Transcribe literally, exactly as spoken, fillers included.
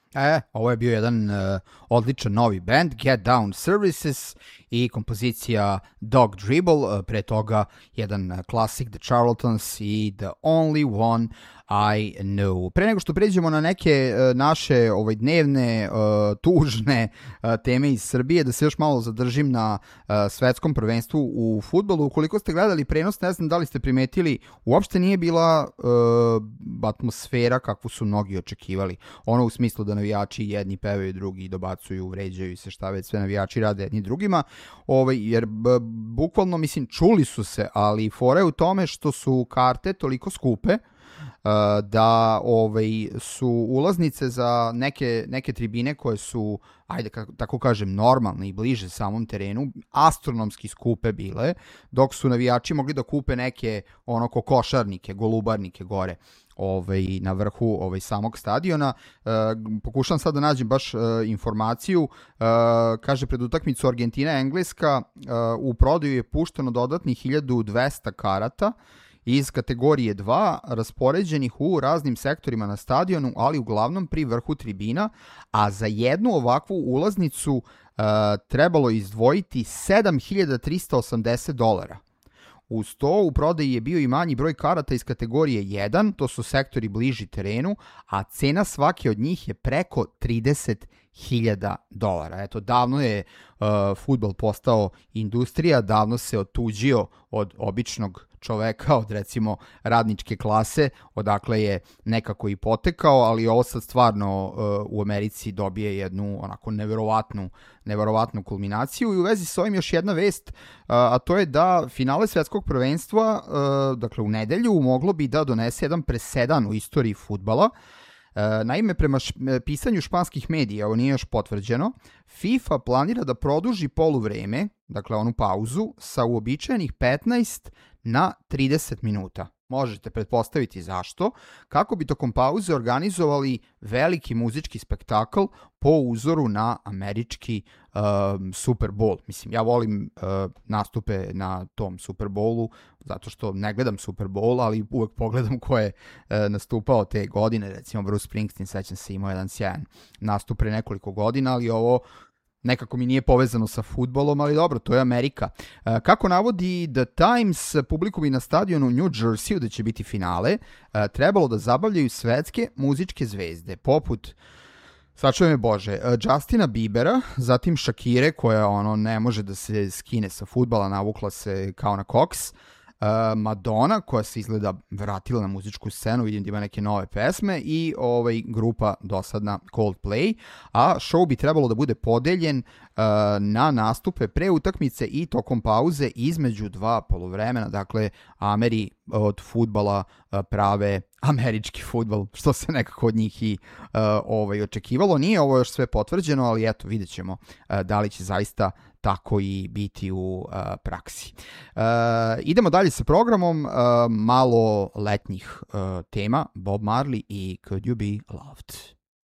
E, ovo je bio jedan uh, odličan novi band, Get Down Services i kompozicija Dog Dribble, uh, pre toga jedan uh, klasik The Charlatans i The Only One I Know. Pre nego što pređemo na neke uh, naše ovaj, dnevne, uh, tužne uh, teme iz Srbije, da se još malo zadržim na uh, svetskom prvenstvu u fudbalu. Ukoliko ste gledali prenos, ne znam da li ste primetili, uopšte nije bila uh, atmosfera kakvu su mnogi očekivali. Ono u smislu da navijači jedni pevaju, drugi dobacuju, vređaju se, šta već sve navijači rade jedni drugima, ovaj, jer b, bukvalno, mislim, čuli su se, ali fora je u tome što su karte toliko skupe uh, da ovaj, su ulaznice za neke, neke tribine koje su, ajde kako, tako kažem, normalne i bliže samom terenu, astronomski skupe bile, dok su navijači mogli da kupe neke ono kokošarnike, golubarnike gore ovaj, na vrhu ovaj, samog stadiona. E, pokušam sad da nađem baš e, informaciju. E, kaže, pred utakmicu Argentina-Engleska e, u prodaju je pušteno dodatnih hiljadu dvesta karata iz kategorije dva, raspoređenih u raznim sektorima na stadionu, ali uglavnom pri vrhu tribina, a za jednu ovakvu ulaznicu uh, trebalo izdvojiti sedam hiljada trista osamdeset dolara. Uz to u prodaji je bio i manji broj karata iz kategorije jedan, to su sektori bliži terenu, a cena svake od njih je preko trideset hiljada dolara. Eto, davno je uh, fudbal postao industrija, davno se otuđio od običnog čoveka, od recimo radničke klase, odakle je nekako i potekao, ali ovo sad stvarno uh, u Americi dobije jednu onako neverovatnu, neverovatnu kulminaciju. I u vezi s ovim još jedna vest, uh, a to je da finale svetskog prvenstva, uh, dakle u nedelju, moglo bi da donese jedan presedan u istoriji fudbala. Naime, prema š, pisanju španskih medija, ovo nije još potvrđeno, FIFA planira da produži poluvreme, dakle onu pauzu, sa uobičajenih petnaest na trideset minuta. Možete pretpostaviti zašto, kako bi tokom pauze organizovali veliki muzički spektakl po uzoru na američki um, Super Bowl. Mislim, ja volim uh, nastupe na tom Super Bowlu, zato što ne gledam Super Bowl, ali uvek pogledam ko je uh, nastupao te godine. Recimo Bruce Springsteen, sećam se, imao jedan sjajan nastup pre nekoliko godina, ali ovo nekako mi nije povezano sa fudbalom, ali dobro, to je Amerika. E, kako navodi The Times, publikum i na stadionu u New Jersey, da će biti finale, e, trebalo da zabavljaju svetske muzičke zvezde, poput, sačuvaj me Bože, Justina Biebera, zatim Shakire, koja ono ne može da se skine sa fudbala, navukla se kao na koks, Uh, Madonna, koja se izgleda vratila na muzičku scenu, vidim da ima neke nove pesme, i ovaj, grupa dosadna Coldplay, a show bi trebalo da bude podeljen uh, na nastupe pre utakmice i tokom pauze između dva poluvremena. Dakle, Ameri od fudbala uh, prave američki fudbal, što se nekako od njih i uh, ovaj, očekivalo. Nije ovo još sve potvrđeno, ali eto, vidjet ćemo uh, da li će zaista tako i biti u uh, praksi. Uh, idemo dalje sa programom, uh, malo letnjih uh, tema, Bob Marley i Could You Be Loved.